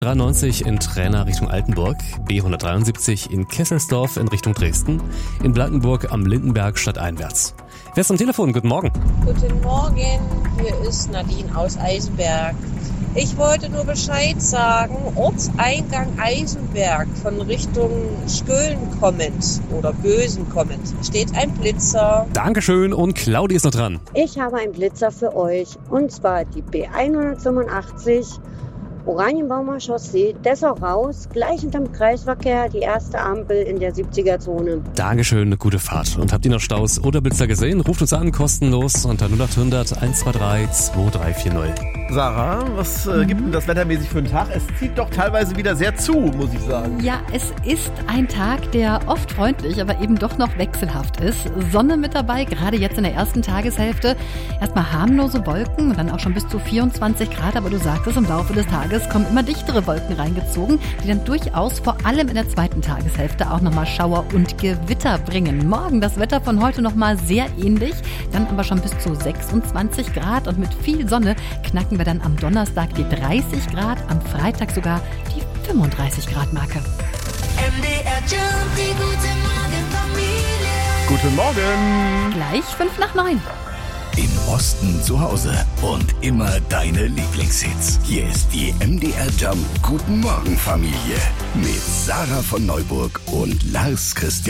93 in Trainer Richtung Altenburg, B173 in Kesselsdorf in Richtung Dresden, in Blankenburg am Lindenberg stadteinwärts. Wer ist am Telefon? Guten Morgen. Guten Morgen, hier ist Nadine aus Eisenberg. Ich wollte nur Bescheid sagen, Ortseingang Eisenberg von Richtung Schköln kommend oder Gösen kommend steht ein Blitzer. Dankeschön und Claudi ist noch dran. Ich habe einen Blitzer für euch und zwar die B185 Oranienbaumer Chaussee, Dessau raus, gleich hinterm Kreisverkehr, die erste Ampel in der 70er-Zone. Dankeschön, eine gute Fahrt. Und habt ihr noch Staus oder Blitzer gesehen? Ruft uns an, kostenlos unter 0800 123 2340. Sarah, was gibt denn das wettermäßig für einen Tag? Es zieht doch teilweise wieder sehr zu, muss ich sagen. Ja, es ist ein Tag, der oft freundlich, aber eben doch noch wechselhaft ist. Sonne mit dabei, gerade jetzt in der ersten Tageshälfte. Erstmal harmlose Wolken, dann auch schon bis zu 24 Grad. Aber du sagtest, im Laufe des Tages kommen immer dichtere Wolken reingezogen, die dann durchaus vor allem in der zweiten Tageshälfte auch nochmal Schauer und Gewitter bringen. Morgen das Wetter von heute nochmal sehr ähnlich, dann aber schon bis zu 26 Grad und mit viel Sonne knacken wir dann am Donnerstag die 30 Grad, am Freitag sogar die 35 Grad Marke. MDR Jump, die gute Morgenfamilie. Guten Morgen. Gleich 8:55. Im Osten zu Hause und immer deine Lieblingshits. Hier ist die MDR Jump Guten Morgen Familie mit Sarah von Neuburg und Lars Christian.